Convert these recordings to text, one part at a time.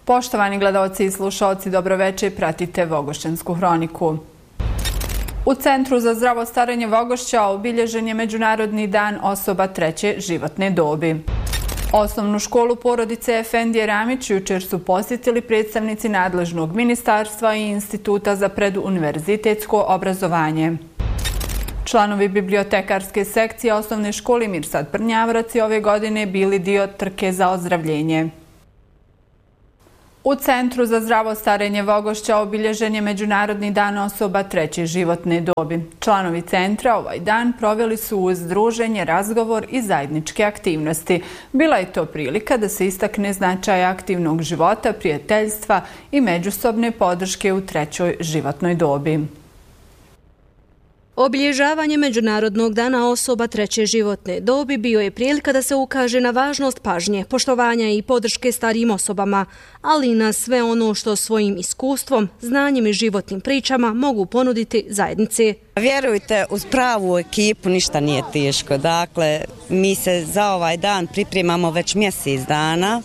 Poštovani gledaoci i slušaoci, dobroveče, pratite Vogošćansku hroniku. U Centru za zdravo starenje Vogošća obilježen je Međunarodni dan osoba treće životne dobi. Osnovnu školu porodice Efendije Ramić jučer su posjetili predstavnici nadležnog ministarstva i Instituta za preduniverzitetsko obrazovanje. Članovi bibliotekarske sekcije osnovne škole Mirsad Prnjavrac ove godine bili dio trke za ozdravljenje. U Centru za zdravo starenje Vogošća obilježen je Međunarodni dan osoba treće životne dobi. Članovi centra ovaj dan proveli su uz druženje, razgovor i zajedničke aktivnosti. Bila je to prilika da se istakne značaj aktivnog života, prijateljstva i međusobne podrške u trećoj životnoj dobi. Obilježavanje Međunarodnog dana osoba treće životne dobi bio je prilika da se ukaže na važnost pažnje, poštovanja i podrške starijim osobama, ali i na sve ono što svojim iskustvom, znanjem i životnim pričama mogu ponuditi zajednici. Vjerujte, uz pravu ekipu ništa nije teško. Dakle, mi se za ovaj dan pripremamo već mjesec dana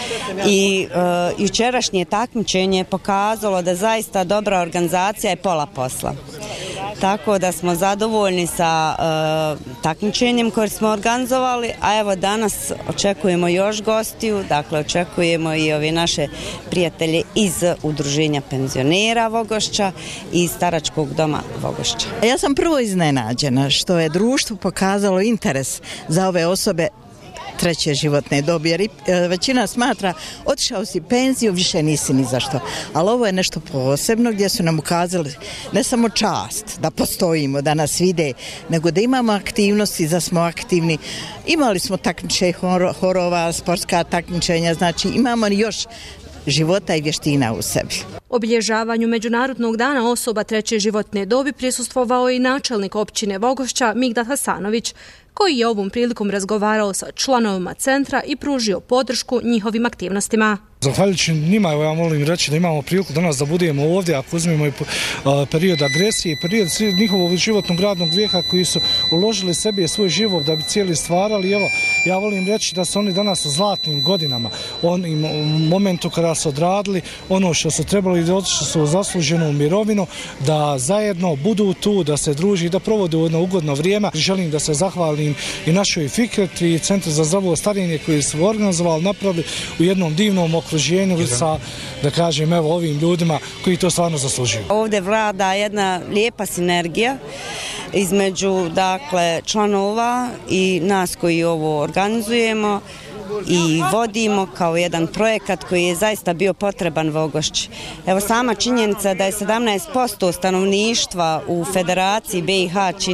i jučerašnje takmičenje je pokazalo da zaista dobra organizacija je pola posla. Tako da smo zadovoljni sa takmičenjem koje smo organizovali, a evo danas očekujemo još gostiju, dakle očekujemo i ove naše prijatelje iz Udruženja penzionera Vogošća i iz Staračkog doma Vogošća. Ja sam prvo iznenađena što je društvo pokazalo interes za ove osobe treće životne dobi, jer većina smatra otišao si penziju, više nisi ni za što. Ali ovo je nešto posebno gdje su nam ukazali ne samo čast da postojimo, da nas vide, nego da imamo aktivnosti, da smo aktivni. Imali smo takmičenja horova, sportska takmičenja, znači imamo još života i vještina u sebi. Obilježavanju Međunarodnog dana osoba treće životne dobi prisustvovao je i načelnik općine Vogošća Migdad Hasanović, koji je ovom prilikom razgovarao sa članovima centra i pružio podršku njihovim aktivnostima. Zahvaljujući njima, ja molim reći da imamo priliku danas da budemo ovdje, ako uzmemo i period agresije, period njihovog životnog radnog vijeka koji su uložili sebi i svoj život da bi cijeli stvarali. Evo, ja volim reći da su oni danas u zlatnim godinama, u momentu kada su odradili ono što su trebali, da otišli su u zasluženu mirovinu, da zajedno budu tu, da se druži, da provode jedno ugodno vrijeme. Želim da se zahvalim i našoj Fikret i Centru za zdravo starenje koji su organizovali, napravili u jednom divnom okruženju sa, da kažem, evo ovim ljudima koji to stvarno zaslužuju. Ovdje vlada jedna lijepa sinergija između, dakle, članova i nas koji ovo organizujemo i vodimo kao jedan projekat koji je zaista bio potreban Vogošći. Evo sama činjenica da je 17% stanovništva u Federaciji BiH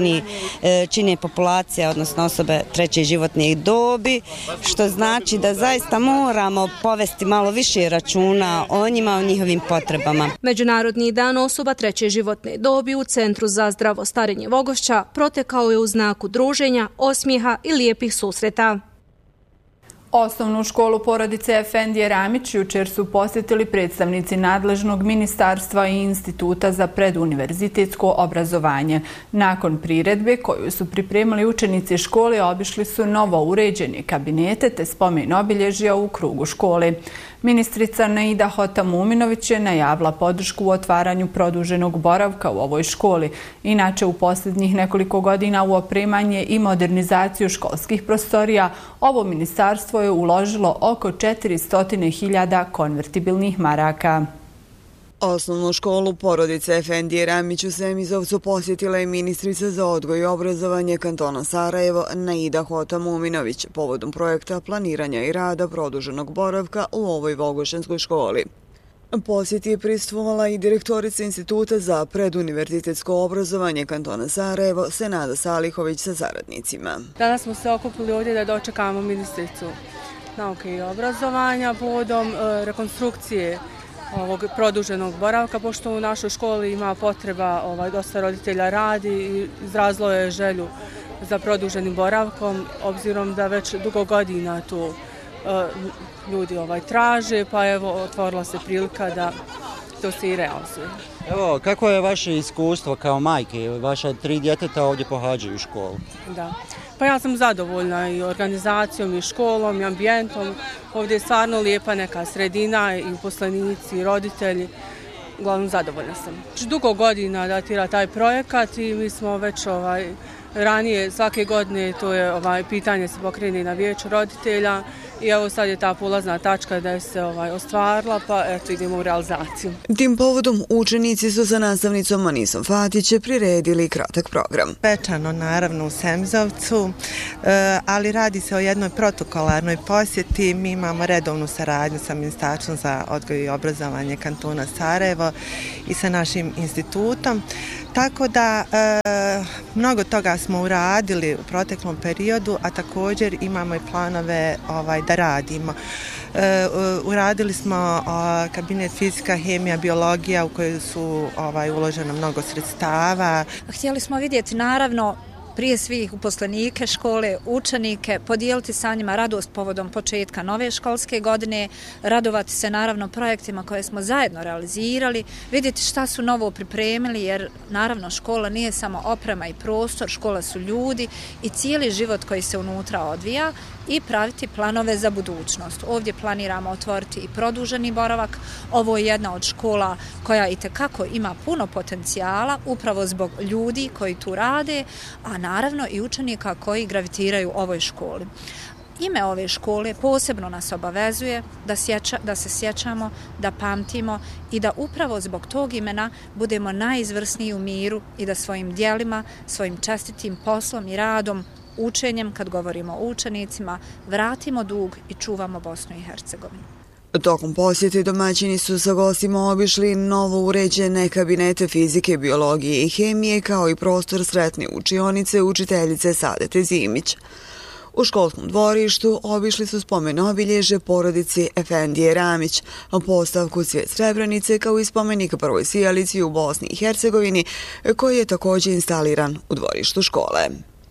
čini populacija, odnosno osobe treće životne dobi, što znači da zaista moramo povesti malo više računa o njima, o njihovim potrebama. Međunarodni dan osoba treće životne dobi u Centru za zdravo starenje Vogošća protekao je u znaku druženja, osmijeha i lijepih susreta. Osnovnu školu porodice Efendije Ramić jučer su posjetili predstavnici nadležnog ministarstva i Instituta za preduniverzitetsko obrazovanje. Nakon priredbe koju su pripremili učenici škole, obišli su novo uređene kabinete te spomen obilježja u krugu škole. Ministrica Naida Hotamuminović je najavila podršku u otvaranju produženog boravka u ovoj školi. Inače, u posljednjih nekoliko godina u opremanje i modernizaciju školskih prostorija ovo ministarstvo je uložilo oko 400.000 konvertibilnih maraka. Osnovnu školu porodice Efendije Ramić u Semizovcu posjetila je ministrica za odgoj i obrazovanje kantona Sarajevo Naida Hotamuminović povodom projekta planiranja i rada produženog boravka u ovoj vogošćanskoj školi. Posjeti je pristvovala i direktorica Instituta za preduniverzitetsko obrazovanje kantona Sarajevo Senada Salihović sa saradnicima. Danas smo se okupili ovdje da dočekamo ministricu nauke i obrazovanja povodom rekonstrukcije ovog produženog boravka, pošto u našoj školi ima potreba, dosta roditelja radi i izrazilo je želju za produženim boravkom, obzirom da već dugo godina tu ljudi traže, pa evo otvorila se prilika da to se i realizuje. Evo, kako je vaše iskustvo kao majke? Vaša 3 djeteta ovdje pohađaju školu. Da. Pa ja sam zadovoljna i organizacijom, i školom, i ambijentom. Ovdje je stvarno lijepa neka sredina, i uposlenici, i roditelji. Uglavnom zadovoljna sam. Dugo godina datira taj projekat i mi smo već ranije svake godine to je pitanje se pokrene na vijeću roditelja i evo sad je ta polazna tačka da je se ostvarila, pa eto idemo u realizaciju. Tim povodom učenici su sa nastavnicom Manisom Fatić priredili kratak program. Svečano naravno u Semzovcu, ali radi se o jednoj protokolarnoj posjeti. Mi imamo redovnu saradnju sa Ministarstvom za odgoj i obrazovanje kantona Sarajevo i sa našim institutom. Tako da mnogo toga smo uradili u proteklom periodu, a također imamo i planove da radimo. Uradili smo kabinet fizika, hemija, biologija u kojoj su uloženo mnogo sredstava. Htjeli smo vidjeti naravno prije svih uposlenike škole, učenike, podijeliti sa njima radost povodom početka nove školske godine, radovati se naravno projektima koje smo zajedno realizirali, vidjeti šta su novo pripremili jer naravno škola nije samo oprema i prostor, škola su ljudi i cijeli život koji se unutra odvija i praviti planove za budućnost. Ovdje planiramo otvoriti i produženi boravak. Ovo je jedna od škola koja itekako ima puno potencijala upravo zbog ljudi koji tu rade, a naravno i učenika koji gravitiraju ovoj školi. Ime ove škole posebno nas obavezuje da se sjećamo, da pamtimo i da upravo zbog tog imena budemo najizvrsniji u miru i da svojim djelima, svojim čestitim poslom i radom, učenjem, kad govorimo o učenicima, vratimo dug i čuvamo Bosnu i Hercegovinu. Tokom posjete domaćini su sa gostima obišli novo uređene kabinete fizike, biologije i hemije, kao i prostor sretne učionice učiteljice Sadete Zimić. U školskom dvorištu obišli su spomen obilježje porodici Efendije Ramić, postavku Cvijet Srebrenice kao i spomenik prvoj sijalici u Bosni i Hercegovini, koji je također instaliran u dvorištu škole.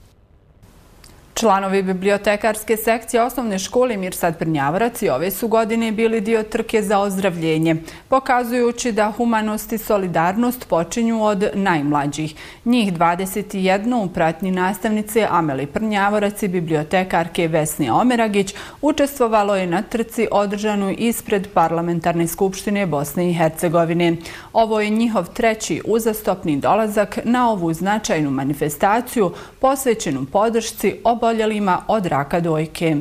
Članovi bibliotekarske sekcije osnovne škole Mirsad Prnjavorac i ove su godine bili dio trke za ozdravljenje, pokazujući da humanost i solidarnost počinju od najmlađih. Njih 21 u pratnji nastavnice Ameli Prnjavorac i bibliotekarke Vesne Omeragić učestvovalo je na trci održanoj ispred Parlamentarne skupštine Bosne i Hercegovine. Ovo je njihov treći uzastopni dolazak na ovu značajnu manifestaciju posvećenu podršci oboljelima od raka dojke.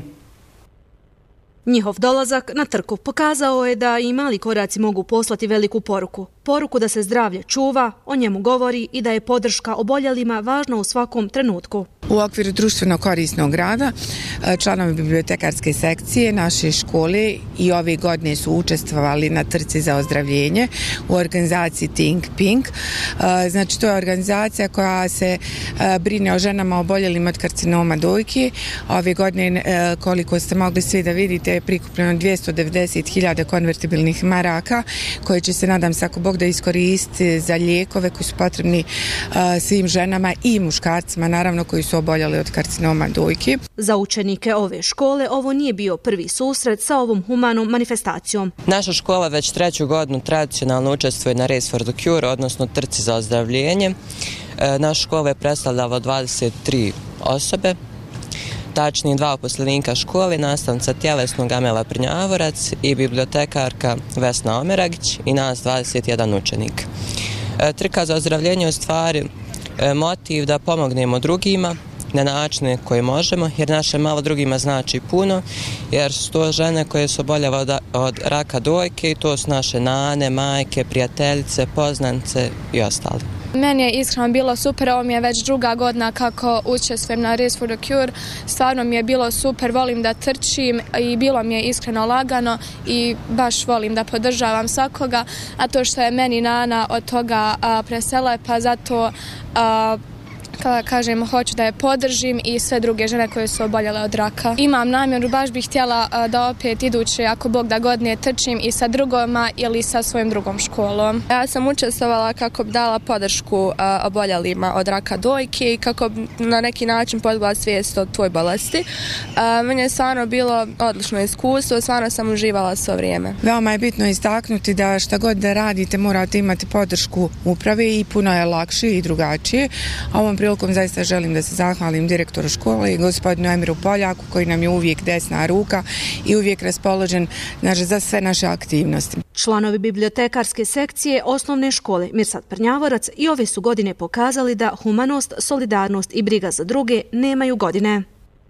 Njihov dolazak na trku pokazao je da i mali koraci mogu poslati veliku poruku. Poruku da se zdravlje čuva, o njemu govori i da je podrška oboljelima važna u svakom trenutku. U okviru društveno korisnog rada članovi bibliotekarske sekcije naše škole i ove godine su učestvovali na trci za ozdravljenje u organizaciji Think Pink. Znači to je organizacija koja se brine o ženama oboljelima od karcinoma dojke. Ove godine, koliko ste mogli svi da vidite, je prikupljeno 290.000 konvertibilnih maraka koje će se, nadam se, ako Bog da iskoristiti za lijekove koji su potrebni svim ženama i muškarcima, naravno, koji su oboljeli od karcinoma dojke. Za učenike ove škole ovo nije bio prvi susret sa ovom humanom manifestacijom. Naša škola već treću godinu tradicionalno učestvuje na Race for the Cure, odnosno trci za ozdravljenje. Naša škola je predstavljala 23 osobe, tačnije 2 uposlenika škole, nastavnica tjelesnog Amela Prnjavorac i bibliotekarka Vesna Omeragić i nas 21 učenik. Trka za ozdravljenje je u stvari motiv da pomognemo drugima na načine koje možemo, jer naše malo drugima znači puno, jer su to žene koje su oboljele od raka dojke i to su naše nane, majke, prijateljice, poznance i ostali. Meni je iskreno bilo super, ovo mi je već druga godina kako učestvujem na Race for the Cure. Stvarno mi je bilo super, volim da trčim i bilo mi je iskreno lagano i baš volim da podržavam svakoga, a to što je meni nana od toga presela, pa zato kada kažem hoću da je podržim i sve druge žene koje su oboljele od raka. Imam namjeru, baš bih htjela da opet iduće, ako Bog da godine, trčim i sa drugoma ili sa svojom drugom školom. Ja sam učestvovala kako bi dala podršku oboljelima od raka dojke i kako bi na neki način podigla svijest o tvoj bolesti. Meni je stvarno bilo odlično iskustvo, stvarno sam uživala svo vrijeme. Veoma je bitno istaknuti da šta god da radite morate imati podršku uprave i puno je lakše i drugačije. Ovom prilikom zaista želim da se zahvalim direktoru škole i gospodinu Emiru Poljaku koji nam je uvijek desna ruka i uvijek raspoložen za sve naše aktivnosti. Članovi bibliotekarske sekcije osnovne škole Mirsad Prnjavorac i ove su godine pokazali da humanost, solidarnost i briga za druge nemaju godine.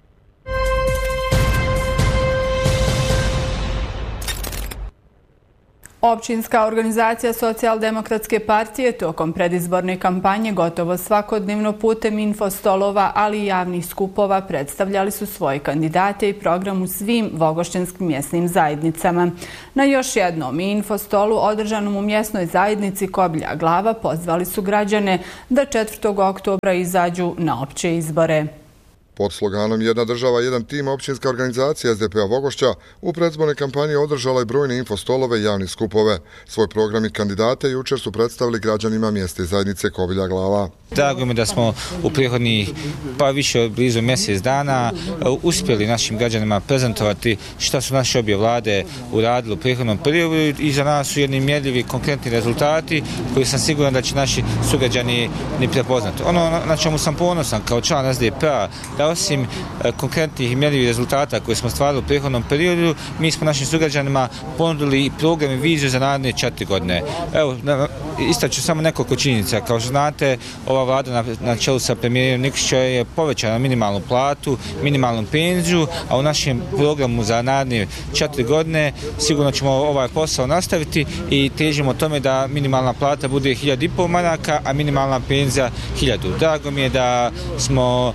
Općinska organizacija Socijaldemokratske partije tokom predizborne kampanje gotovo svakodnevno putem infostolova, ali i javnih skupova predstavljali su svoje kandidate i program u svim vogošćanskim mjesnim zajednicama. Na još jednom infostolu održanom u mjesnoj zajednici Kobilja Glava pozvali su građane da 4. oktobra izađu na opće izbore. Pod sloganom Jedna država, jedan tim, općinska organizacija SDP-a Vogošća u predizbornoj kampanji održala je brojne infostolove i javne skupove. Svoj program i kandidate jučer su predstavili građanima mjesne zajednice Kobilja Glava. Drago mi da smo u prethodnih više od blizu mjesec dana uspjeli našim građanima prezentovati šta su naše obje vlade uradili u prethodnom periodu i za nas su jedni mjerljivi konkretni rezultati koji sam siguran da će naši sugrađani ni prepoznati. Ono na čemu sam ponosan kao član SDP-a da osim konkretnih i mjerljivih rezultata koje smo stvarili u prethodnom periodu, mi smo našim sugrađanima ponudili i program i viziju za naredne 4 godine. Evo, istaću samo nekoliko činjenica. Kao što znate, ova vlada na čelu sa premijerom Nikšićem je povećala minimalnu platu, minimalnu penziju, a u našem programu za naredne 4 godine sigurno ćemo ovaj posao nastaviti i težimo tome da minimalna plata bude 1.500 maraka, a minimalna penzija 1.000. Drago mi je da smo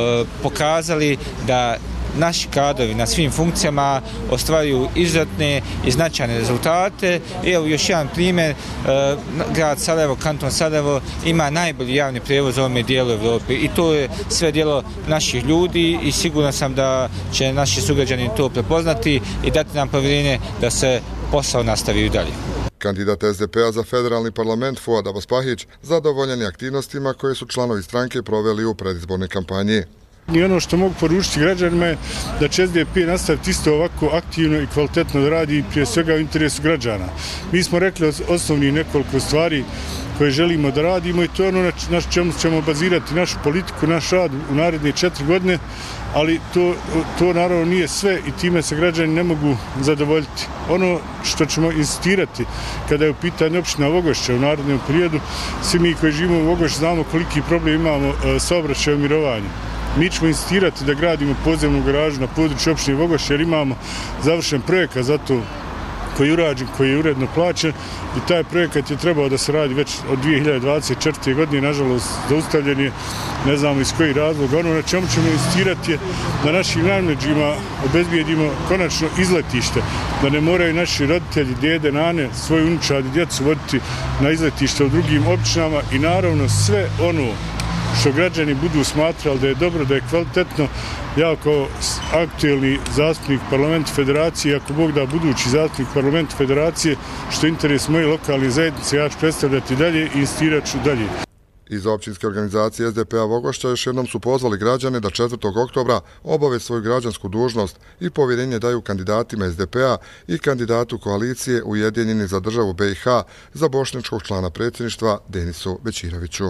pokazali da naši kadrovi na svim funkcijama ostvaruju izuzetne i značajne rezultate. Evo još jedan primjer, grad Sarajevo, kanton Sarajevo ima najbolji javni prijevoz u ovome dijelu Evrope i to je sve djelo naših ljudi i siguran sam da će naši sugrađani to prepoznati i dati nam povjerenje da se posao nastavi i dalje. Kandidat SDP-a za federalni parlament Fuad Abaspahić zadovoljan je aktivnostima koje su članovi stranke proveli u predizbornoj kampanji. I ono što mogu poručiti građanima je da će SDP nastaviti isto ovako aktivno i kvalitetno da radi prije svega u interesu građana. Mi smo rekli osnovni nekoliko stvari koje želimo da radimo i to je ono na čemu ćemo bazirati našu politiku, naš rad u naredne 4 godine, ali to naravno nije sve i time se građani ne mogu zadovoljiti. Ono što ćemo insistirati kada je u pitanju općina Vogošća u narednom periodu, svi mi koji živimo u Vogošću znamo koliki problem imamo saobraćaja i mirovanja. Mi ćemo insistirati da gradimo podzemnu garažu na području općine Vogošća jer imamo završen projekat za to koji je urađen, koji je uredno plaćen i taj projekat je trebao da se radi već od 2024. godine, nažalost zaustavljen je, ne znamo iz kojih razloga. Ono na čemu ćemo insistirati je da našim najmlađima obezbijedimo konačno izletište, da ne moraju naši roditelji, djede, nane, svoju unučad i djecu voditi na izletište u drugim općinama i naravno sve ono što građani budu smatrali da je dobro, da je kvalitetno. Ja kao aktuelni zastupnik parlamenta federacije, ako Bog da budući zastupnik parlamenta federacije, što je interes moje lokalne zajednice, ja ću predstavljati dalje i insistirat ću dalje. Iz općinske organizacije SDP-a Vogošća još jednom su pozvali građane da 4. oktobra obave svoju građansku dužnost i povjerenje daju kandidatima SDP-a i kandidatu koalicije Ujedinjeni za državu BiH za bošnjačkog člana predsjedništva Denisu Bećiroviću.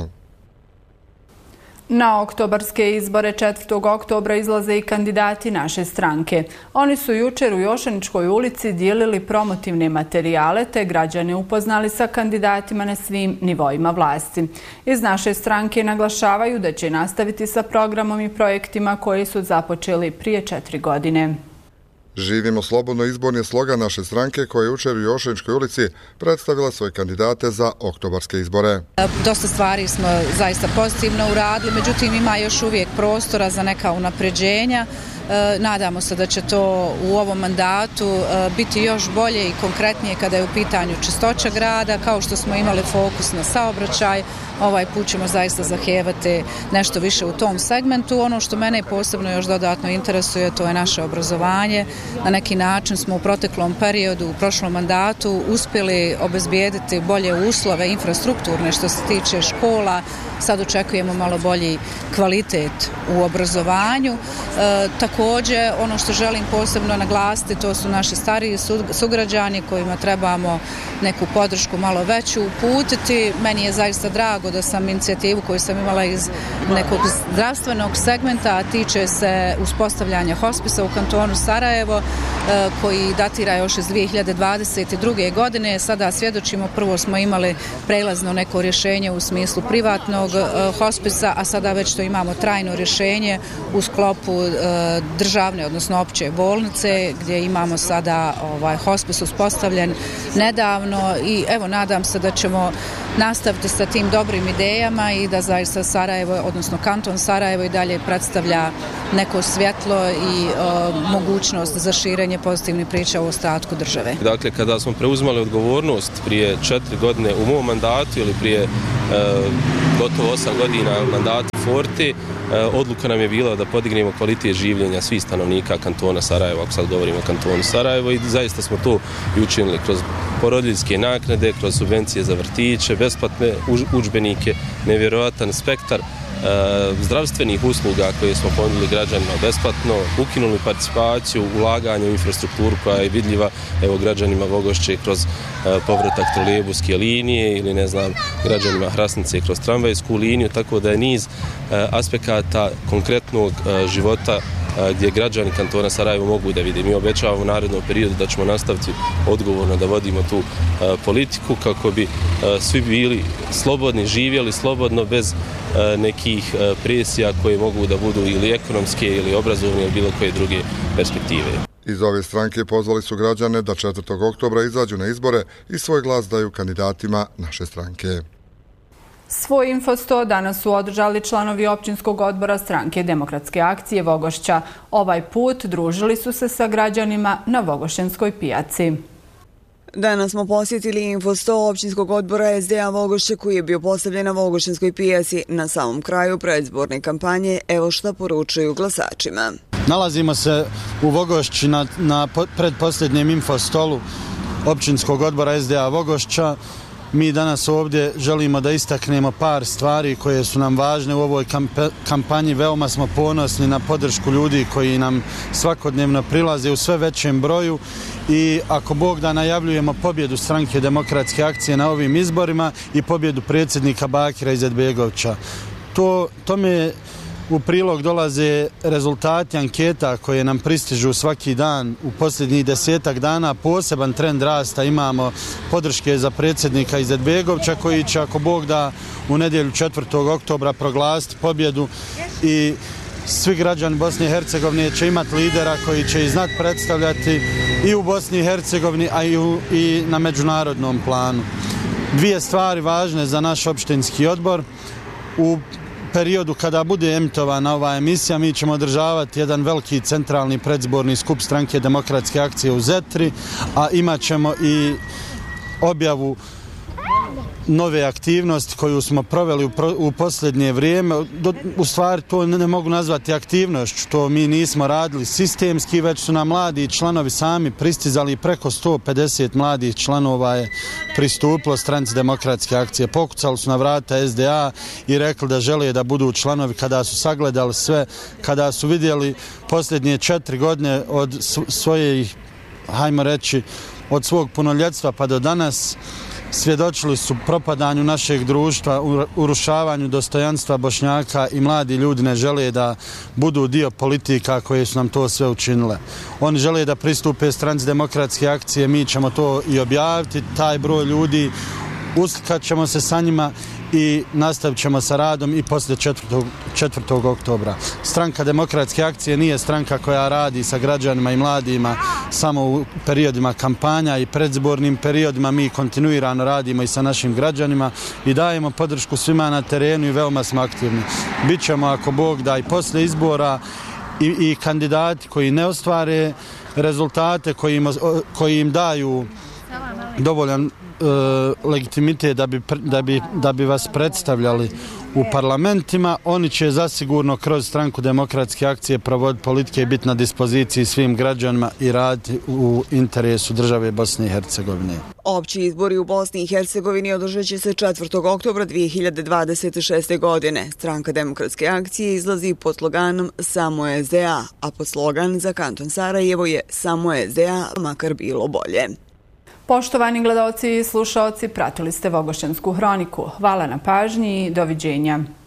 Na oktobarske izbore 4. oktobra izlaze i kandidati naše stranke. Oni su jučer u Jošaničkoj ulici dijelili promotivne materijale te građane upoznali sa kandidatima na svim nivoima vlasti. Iz naše stranke naglašavaju da će nastaviti sa programom i projektima koji su započeli prije 4 godine. Živimo slobodno izborni je slogan naše stranke koja je jučer u Jošaničkoj ulici predstavila svoje kandidate za oktobarske izbore. Dosta stvari smo zaista pozitivno uradili, međutim ima još uvijek prostora za neka unapređenja. Nadamo se da će to u ovom mandatu biti još bolje i konkretnije kada je u pitanju čistoća grada, kao što smo imali fokus na saobraćaj. Ovaj put ćemo zaista zahtijevati nešto više u tom segmentu. Ono što mene posebno još dodatno interesuje, to je naše obrazovanje. Na neki način smo u proteklom periodu, u prošlom mandatu, uspjeli obezbijediti bolje uslove infrastrukturne što se tiče škola, sad očekujemo malo bolji kvalitet u obrazovanju. Također, ono što želim posebno naglasiti, to su naši stariji sugrađani kojima trebamo neku podršku malo veću uputiti. Meni je zaista drago da sam inicijativu koju sam imala iz nekog zdravstvenog segmenta, a tiče se uspostavljanja hospisa u kantonu Sarajevo, koji datira još iz 2022. godine. Sada svjedočimo, prvo smo imali prelazno neko rješenje u smislu privatnog hospisa, a sada već to imamo trajno rješenje u sklopu državne, odnosno opće bolnice, gdje imamo sada hospis uspostavljen nedavno i evo nadam se da ćemo nastaviti sa tim dobrim idejama i da zaista Sarajevo, odnosno kanton Sarajevo i dalje predstavlja neko svjetlo i mogućnost za širenje pozitivnih priča u ostatku države. Dakle, kada smo preuzimali odgovornost prije 4 godine u mom mandatu ili prije gotovo 8 godina mandata Forte, odluka nam je bila da podignemo kvalitet življenja svih stanovnika kantona Sarajevo, ako sad govorimo o kantonu Sarajevo, i zaista smo to i učinili kroz porodiljske naknade, kroz subvencije za vrtiće, besplatne udžbenike, nevjerojatan spektar zdravstvenih usluga koje smo ponudili građanima besplatno, ukinuli participaciju, ulaganje u infrastrukturu koja je vidljiva evo građanima Vogošće kroz povratak trolejbuske linije ili ne znam građanima Hrasnice kroz tramvajsku liniju, tako da je niz aspekata konkretnog života gdje građani kantona Sarajevo mogu da vide. Mi obećavamo u narednom periodu da ćemo nastaviti odgovorno da vodimo tu politiku kako bi svi bili slobodni, živjeli slobodno bez nekih presija koje mogu da budu ili ekonomske ili obrazovne ili bilo koje druge perspektive. Iz ove stranke pozvali su građane da 4. oktobra izađu na izbore i svoj glas daju kandidatima naše stranke. Svoj Info 100 danas su održali članovi općinskog odbora stranke Demokratske akcije Vogošća. Ovaj put družili su se sa građanima na Vogošćanskoj pijaci. Danas smo posjetili Info 100 općinskog odbora SDA Vogošće koji je bio postavljen na Vogošćanskoj pijaci. Na samom kraju predizborne kampanje, evo šta poručuju glasačima. Nalazimo se u Vogošći na predposljednjem Info 100 općinskog odbora SDA Vogošća. Mi danas ovdje želimo da istaknemo par stvari koje su nam važne u ovoj kampanji. Veoma smo ponosni na podršku ljudi koji nam svakodnevno prilaze u sve većem broju i ako Bog da najavljujemo pobjedu stranke Demokratske akcije na ovim izborima i pobjedu predsjednika Bakira Izetbegovića. Tome u prilog dolaze rezultati anketa koje nam pristižu svaki dan. U posljednjih 10-ak dana poseban trend rasta imamo podrške za predsjednika Izetbegovića koji će, ako Bog da, u nedjelju 4. oktobra proglasiti pobjedu i svi građani Bosne i Hercegovine će imati lidera koji će ih znati predstavljati i u Bosni i Hercegovini, a i na međunarodnom planu. Dvije stvari važne za naš opštinski odbor. U periodu kada bude emitovana ova emisija, mi ćemo održavati jedan veliki centralni predizborni skup stranke Demokratske akcije u Zetri, a imat ćemo i objavu nove aktivnosti koju smo proveli u posljednje vrijeme. U stvari to ne mogu nazvati aktivnošću, to mi nismo radili sistemski, već su nam mladi članovi sami pristizali, preko 150 mladih članova je pristupilo stranci Demokratske akcije. Pokucali su na vrata SDA i rekli da žele da budu članovi. Kada su sagledali sve, kada su vidjeli posljednje 4 godine od svojih, hajmo reći, od svog punoljetstva pa do danas, svjedočili su propadanju našeg društva, urušavanju dostojanstva Bošnjaka i mladi ljudi ne žele da budu dio politika koje su nam to sve učinile. Oni žele da pristupe stranci Demokratske akcije, mi ćemo to i objaviti, taj broj ljudi, uslikat ćemo se sa njima i nastavit ćemo sa radom i poslije 4. oktobra. Stranka Demokratske akcije nije stranka koja radi sa građanima i mladima samo u periodima kampanja i predizbornim periodima. Mi kontinuirano radimo i sa našim građanima i dajemo podršku svima na terenu i veoma smo aktivni. Bićemo, ako Bog da, i poslije izbora i kandidati koji ne ostvare rezultate, koji im daju dovoljan legitimitet da bi vas predstavljali u parlamentima. Oni će zasigurno kroz Stranku demokratske akcije provoditi politike i biti na dispoziciji svim građanima i raditi u interesu države Bosne i Hercegovine. Opći izbori u Bosni i Hercegovini održat će se 4. oktobra 2026. godine. Stranka demokratske akcije izlazi pod sloganom Samo SDA, a pod slogan za kanton Sarajevo je Samo SDA, makar bilo bolje. Poštovani gledaoci i slušaoci, pratili ste Vogošćansku hroniku. Hvala na pažnji i doviđenja.